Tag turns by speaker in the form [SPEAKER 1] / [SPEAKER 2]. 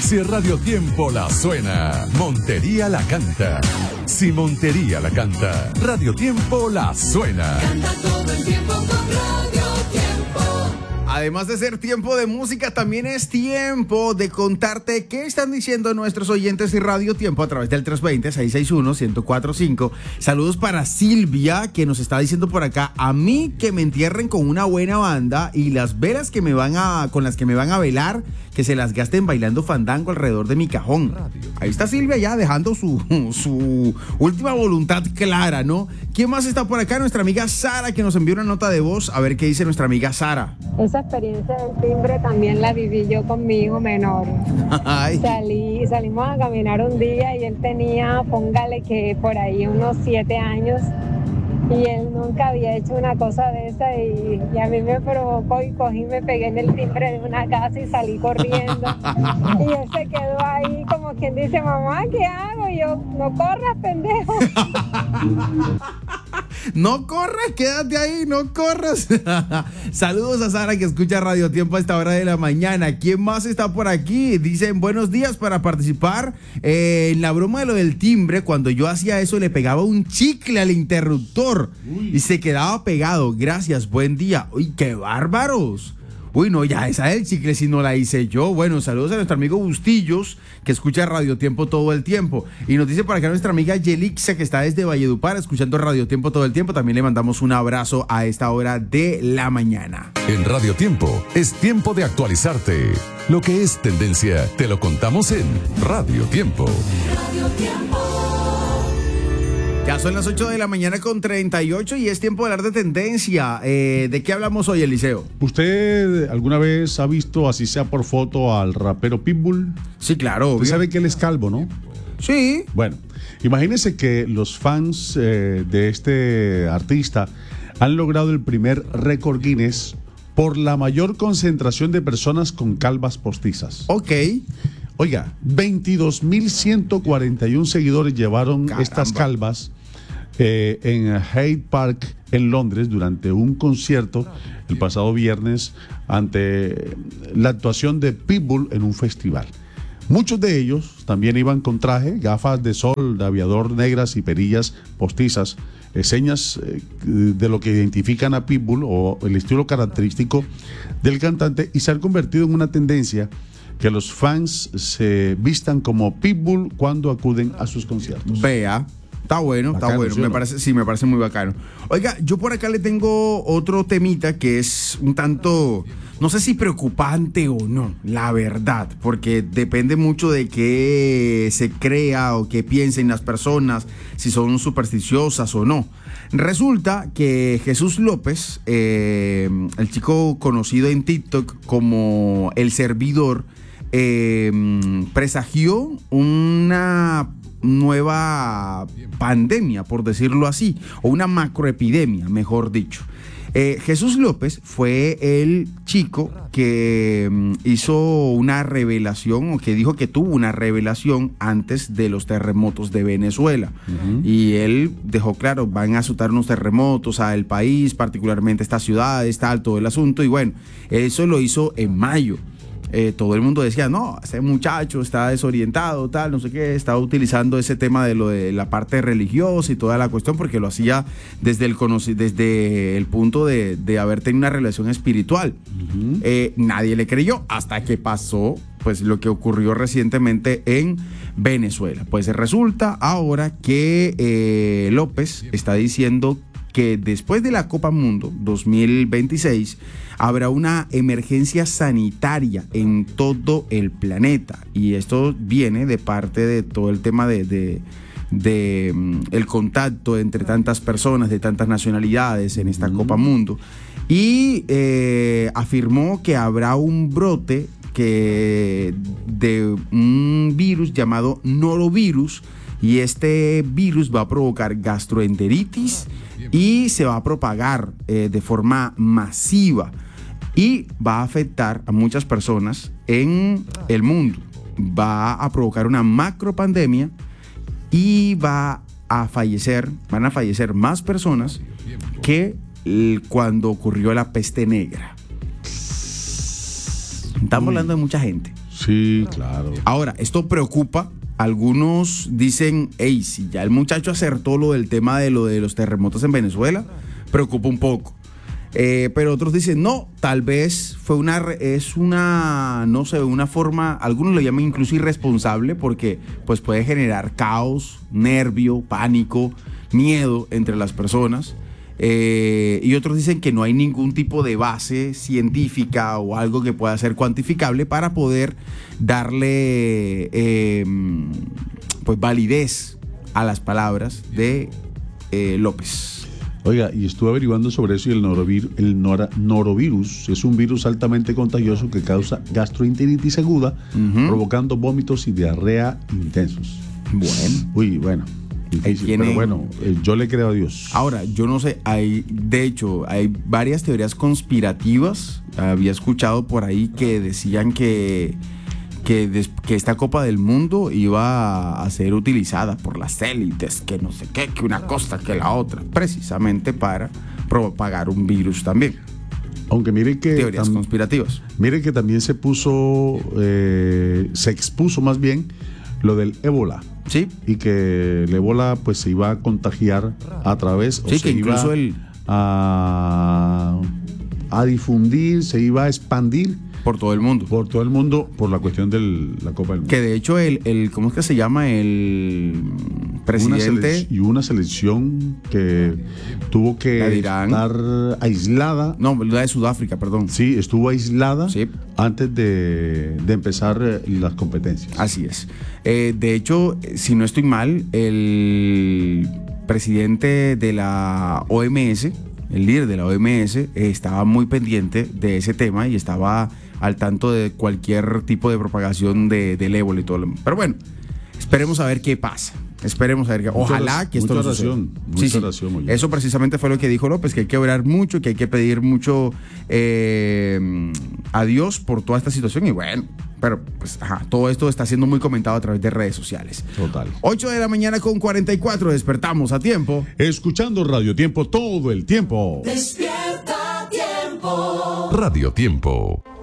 [SPEAKER 1] Si Radio Tiempo la suena, Montería la canta. Si Montería la canta, Radio Tiempo la suena.
[SPEAKER 2] Canta todo el tiempo con Radio Tiempo.
[SPEAKER 3] Además de ser tiempo de música, también es tiempo de contarte qué están diciendo nuestros oyentes de Radio Tiempo a través del 320-661-1045. Saludos para Silvia, que nos está diciendo por acá: a mí que me entierren con una buena banda y las velas que con las que me van a velar, que se las gasten bailando fandango alrededor de mi cajón. Ahí está Silvia ya dejando su última voluntad clara, ¿no? ¿Quién más está por acá? Nuestra amiga Sara, que nos envió una nota de voz. A ver qué dice nuestra amiga Sara.
[SPEAKER 4] Esa experiencia del timbre también la viví yo con mi hijo menor. Salimos a caminar un día y él tenía, póngale que por ahí unos 7 años, y él nunca había hecho una cosa de esa y a mí me provocó y cogí, me pegué en el timbre de una casa y salí corriendo. Y él se quedó ahí como quien dice: mamá, ¿qué hago? Y yo: no corras, pendejo.
[SPEAKER 3] No corras, quédate ahí, no corras. Saludos a Sara, que escucha Radio Tiempo a esta hora de la mañana. ¿Quién más está por aquí? Dicen: buenos días, para participar en la broma de lo del timbre. Cuando yo hacía eso, le pegaba un chicle al interruptor. Uy. Y se quedaba pegado. Gracias, buen día. Uy, qué bárbaros. Uy, no, ya esa del chicle si no la hice yo. Bueno, saludos a nuestro amigo Bustillos, que escucha Radio Tiempo todo el tiempo. Y nos dice por acá nuestra amiga Yelixa, que está desde Valledupar escuchando Radio Tiempo todo el tiempo. También le mandamos un abrazo a esta hora de la mañana.
[SPEAKER 1] En Radio Tiempo es tiempo de actualizarte. Lo que es tendencia te lo contamos en Radio Tiempo.
[SPEAKER 2] Radio Tiempo.
[SPEAKER 3] Ya son las 8 de la mañana con 38 y es tiempo de hablar de tendencia. ¿De qué hablamos hoy, Eliseo?
[SPEAKER 5] ¿Usted alguna vez ha visto, así sea por foto, al rapero Pitbull?
[SPEAKER 3] Sí, claro.
[SPEAKER 5] Usted sabe que él es calvo, ¿no?
[SPEAKER 3] Sí.
[SPEAKER 5] Bueno, imagínese que los fans de este artista han logrado el primer récord Guinness por la mayor concentración de personas con calvas postizas.
[SPEAKER 3] Ok.
[SPEAKER 5] Oiga, 22.141 seguidores llevaron estas calvas en Hyde Park, en Londres, durante un concierto el pasado viernes ante la actuación de Pitbull en un festival. Muchos de ellos también iban con traje, gafas de sol, de aviador negras y perillas postizas, señas de lo que identifican a Pitbull o el estilo característico del cantante, y se han convertido en una tendencia que los fans se vistan como Pitbull cuando acuden a sus conciertos.
[SPEAKER 3] Vea, está bueno, bacano, está bueno. ¿Sí, me parece muy bacano. Oiga, yo por acá le tengo otro temita que es un tanto, no sé si preocupante o no, la verdad, porque depende mucho de qué se crea o qué piensen las personas, si son supersticiosas o no. Resulta que Jesús López, el chico conocido en TikTok como El Servidor, presagió una nueva pandemia, por decirlo así, o una macroepidemia, mejor dicho. Jesús López fue el chico que hizo una revelación, o que dijo que tuvo una revelación antes de los terremotos de Venezuela. Y él dejó claro: van a azotar unos terremotos al país, particularmente esta ciudad, tal, todo el asunto. Y bueno, eso lo hizo en mayo. Todo el mundo decía: no, ese muchacho está desorientado, tal, no sé qué, estaba utilizando ese tema de lo de la parte religiosa y toda la cuestión, porque lo hacía desde el punto de haber tenido una relación espiritual. Nadie le creyó hasta que pasó pues lo que ocurrió recientemente en Venezuela. Pues resulta ahora que López está diciendo que después de la Copa Mundo 2026 habrá una emergencia sanitaria en todo el planeta, y esto viene de parte de todo el tema de el contacto entre tantas personas de tantas nacionalidades en esta Copa Mundo, y afirmó que habrá un brote de un virus llamado norovirus, y este virus va a provocar gastroenteritis y se va a propagar de forma masiva y va a afectar a muchas personas en el mundo. Va a provocar una macropandemia y van a fallecer más personas que cuando ocurrió la peste negra. Estamos hablando de mucha gente.
[SPEAKER 5] Sí, claro.
[SPEAKER 3] Ahora, esto preocupa. Algunos dicen, hey, si ya el muchacho acertó lo del tema de los terremotos en Venezuela, preocupa un poco. Pero otros dicen, no, tal vez es una forma, algunos lo llaman incluso irresponsable, porque pues puede generar caos, nervio, pánico, miedo entre las personas. Y otros dicen que no hay ningún tipo de base científica o algo que pueda ser cuantificable para poder darle pues validez a las palabras de López.
[SPEAKER 5] Oiga, y estuve averiguando sobre eso, y el norovirus es un virus altamente contagioso que causa gastroenteritis aguda, provocando vómitos y diarrea intensos. Bueno. Difícil, pero bueno, yo le creo a Dios.
[SPEAKER 3] Ahora, yo no sé, hay varias teorías conspirativas. Había escuchado por ahí que decían que esta Copa del Mundo iba a ser utilizada por las élites, que no sé qué, que una cosa, que la otra, precisamente para propagar un virus también.
[SPEAKER 5] Aunque mire que
[SPEAKER 3] teorías conspirativas.
[SPEAKER 5] Mire que también se expuso más bien lo del ébola.
[SPEAKER 3] Sí.
[SPEAKER 5] Y que el ébola pues se iba a contagiar a través,
[SPEAKER 3] sí, que incluso
[SPEAKER 5] a difundir, se iba a expandir
[SPEAKER 3] por todo el mundo.
[SPEAKER 5] Por todo el mundo, por la cuestión de la Copa del Mundo.
[SPEAKER 3] Que de hecho ¿cómo es que se llama? El presidente.
[SPEAKER 5] Una selección que tuvo que estar aislada.
[SPEAKER 3] No, la de Sudáfrica, perdón.
[SPEAKER 5] Sí, estuvo aislada,
[SPEAKER 3] sí,
[SPEAKER 5] antes de empezar las competencias.
[SPEAKER 3] Así es. De hecho, si no estoy mal, el presidente de la OMS, el líder de la OMS, estaba muy pendiente de ese tema y estaba al tanto de cualquier tipo de propagación del ébola y todo. Pero bueno, esperemos a ver qué pasa. Ojalá que esto no suceda.
[SPEAKER 5] Mucha oración.
[SPEAKER 3] Eso precisamente fue lo que dijo López, que hay que orar mucho, que hay que pedir mucho a Dios por toda esta situación. Y bueno, pero pues todo esto está siendo muy comentado a través de redes sociales.
[SPEAKER 5] Total.
[SPEAKER 3] 8 de la mañana con 44, despertamos a tiempo.
[SPEAKER 5] Escuchando Radio Tiempo todo el tiempo.
[SPEAKER 2] Despierta Tiempo.
[SPEAKER 1] Radio Tiempo.